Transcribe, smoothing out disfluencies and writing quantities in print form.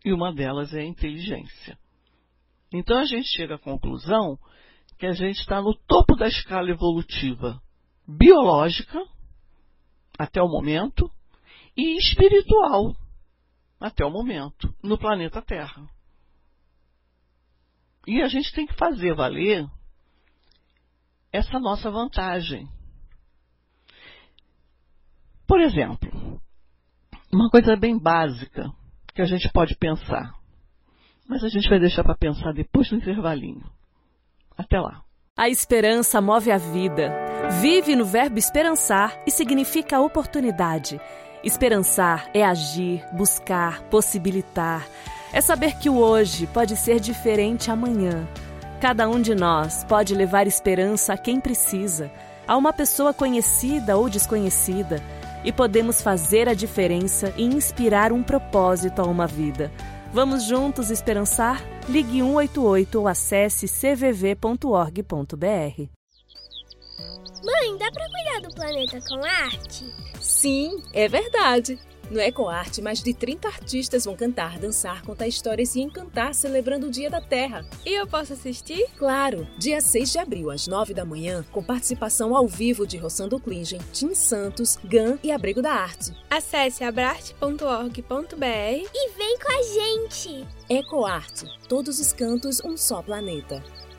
e uma delas é a inteligência. Então a gente chega à conclusão que a gente está no topo da escala evolutiva biológica, até o momento, e espiritual, até o momento, no planeta Terra. E a gente tem que fazer valer essa nossa vantagem. Por exemplo, uma coisa bem básica que a gente pode pensar, mas a gente vai deixar para pensar depois do intervalinho. Até lá. A esperança move a vida. Vive no verbo esperançar e significa oportunidade. Esperançar é agir, buscar, possibilitar. É saber que o hoje pode ser diferente amanhã. Cada um de nós pode levar esperança a quem precisa, a uma pessoa conhecida ou desconhecida, e podemos fazer a diferença e inspirar um propósito a uma vida. Vamos juntos esperançar? Ligue 188 ou acesse cvv.org.br. Mãe, dá pra cuidar do planeta com arte? Sim, é verdade. No EcoArte, mais de 30 artistas vão cantar, dançar, contar histórias e encantar celebrando o Dia da Terra. E eu posso assistir? Claro! Dia 6 de abril, às 9 da manhã, com participação ao vivo de Rossando Klingen, Tim Santos, GAN e Abrigo da Arte. Acesse abrarte.org.br e vem com a gente! EcoArte. Todos os cantos, um só planeta.